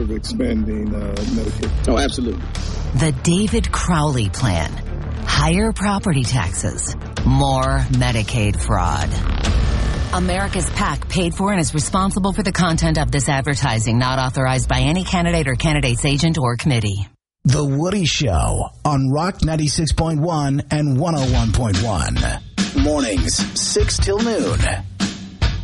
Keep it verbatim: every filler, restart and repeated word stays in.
of expanding uh, Medicaid. Oh, absolutely. The David Crowley Plan. Higher property taxes. More Medicaid fraud. America's PAC paid for and is responsible for the content of this advertising, not authorized by any candidate or candidate's agent or committee. The Woody Show on Rock ninety-six point one and one oh one point one. Mornings, six till noon.